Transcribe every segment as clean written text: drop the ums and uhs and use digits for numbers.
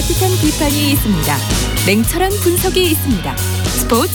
따뜻한 비판이 있습니다. 냉철한 분석이 있습니다. 스포츠.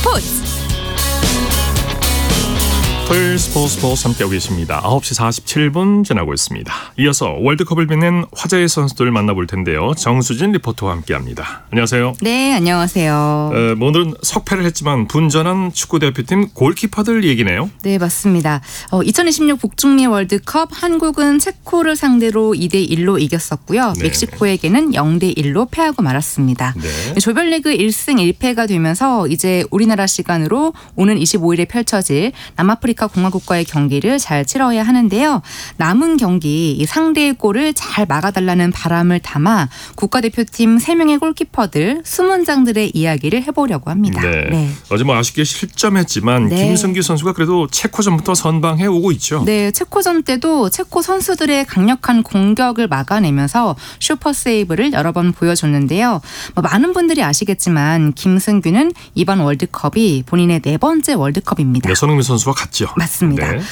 토요일 스포츠 함께하고 계십니다. 9시 47분 지나고 있습니다. 이어서 월드컵을 빛낸 화제의 선수들 만나볼 텐데요. 정수진 리포터와 함께합니다. 안녕하세요. 네, 안녕하세요. 오늘은 석패를 했지만 분전한 축구대표팀 골키퍼들 얘기네요. 네, 맞습니다. 2026 북중미 월드컵 한국은 체코를 상대로 2대1로 이겼었고요. 네. 멕시코에게는 0대1로 패하고 말았습니다. 네. 조별리그 1승 1패가 되면서 이제 우리나라 시간으로 오는 25일에 펼쳐질 남아프리카 공화국과의 경기를 잘 치러야 하는데요. 남은 경기 이 상대의 골을 잘 막아달라는 바람을 담아 국가대표팀 3명의 골키퍼들 수문장들의 이야기를 해보려고 합니다. 네. 어제 아쉽게 실점했지만 네. 김승규 선수가 그래도 체코전부터 선방해 오고 있죠. 네, 체코전 때도 체코 선수들의 강력한 공격을 막아내면서 슈퍼 세이브를 여러 번 보여줬는데요. 많은 분들이 아시겠지만 김승규는 이번 월드컵이 본인의 4번째 월드컵입니다. 네, 손흥민 선수와 같죠. 맞습니다. 네.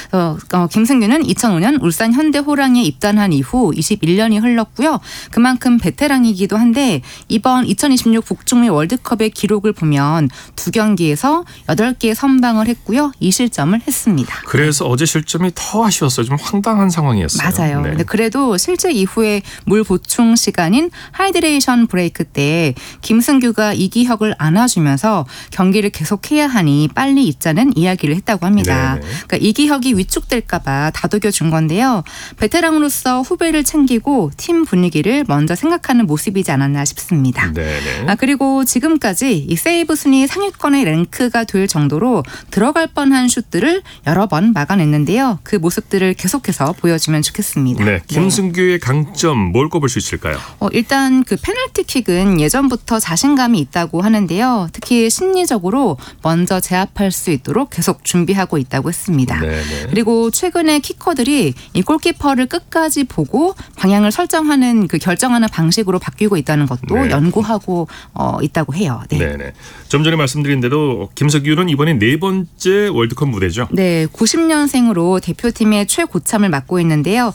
김승규는 2005년 울산 현대 호랑이에 입단한 이후 21년이 흘렀고요. 그만큼 베테랑이기도 한데 이번 2026 북중미 월드컵의 기록을 보면 2경기에서 8개의 선방을 했고요. 2실점을 했습니다. 그래서 어제 실점이 더 아쉬웠어요. 좀 황당한 상황이었어요. 맞아요. 네. 근데 그래도 실제 이후에 물 보충 시간인 하이드레이션 브레이크 때 김승규가 이기혁을 안아주면서 경기를 계속해야 하니 빨리 있자는 이야기를 했다고 합니다. 네네. 그러니까 이기혁이 위축될까 봐 다독여 준 건데요. 베테랑으로서 후배를 챙기고 팀 분위기를 먼저 생각하는 모습이지 않았나 싶습니다. 네네. 그리고 지금까지 이 세이브 순위 상위권의 랭크가 될 정도로 들어갈 뻔한 슛들을 여러 번 막아냈는데요. 그 모습들을 계속해서 보여주면 좋겠습니다. 네, 김승규의 강점 뭘 꼽을 수 있을까요? 일단 그 페널티킥은 예전부터 자신감이 있다고 하는데요. 특히 심리적으로 먼저 제압할 수 있도록 계속 준비하고 있다고 했습니다. 네네. 그리고 최근에 키커들이 이 골키퍼를 끝까지 보고 방향을 설정하는 그 결정하는 방식으로 바뀌고 있다는 것도 네. 연구하고 있다고 해요. 네. 네네. 좀 전에 말씀드린 대로 김승규는 이번에 4번째 월드컵 무대죠. 네, 90년생으로 대표팀의 최고참을 맡고 있는데요.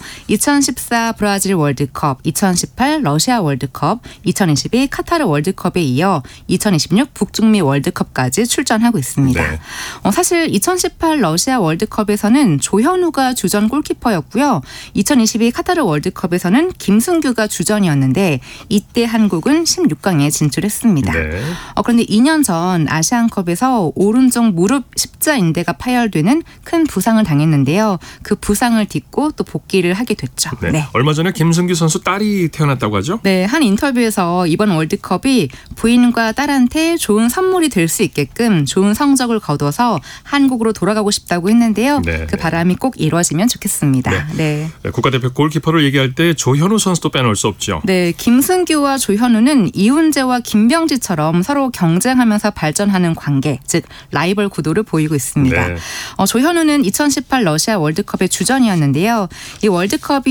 2014 브라질 월드컵, 2018 러시아 월드컵, 2022 카타르 월드컵에 이어 2026 북중미 월드컵까지 출전하고 있습니다. 네. 사실 2018 러시아 월드컵에서는 조현우가 주전 골키퍼였고요. 2022 카타르 월드컵에서는 김승규가 주전이었는데 이때 한국은 16강에 진출했습니다. 네. 그런데 2년 전 아시안컵에서 오른쪽 무릎 십자인대가 파열되는 큰 부상을 당했는데요. 그 부상을 딛고 또 복귀를 하게 됐죠. 네. 네. 얼마 전에 김승규 선수 딸이 태어났다고 하죠? 네, 한 인터뷰에서 이번 월드컵이 부인과 딸한테 좋은 선물이 될 수 있게끔 좋은 성적을 거둬서 한국으로 돌아가고 싶다고 했는데요. 네, 그 네. 바람이 꼭 이루어지면 좋겠습니다. 네. 네, 국가대표 골키퍼를 얘기할 때 조현우 선수도 빼놓을 수 없죠. 네, 김승규와 조현우는 이훈재와 김병지처럼 서로 경쟁하면서 발전하는 관계, 즉 라이벌 구도를 보이고 있습니다. 네. 조현우는 2018 러시아 월드컵의 주전이었는데요. 이 월드컵이